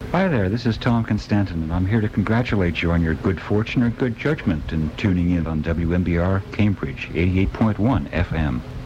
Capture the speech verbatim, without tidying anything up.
Hi there, this is Tom Constantin, and I'm here to congratulate you on your good fortune or good judgment in tuning in on W M B R Cambridge, eighty-eight point one F M.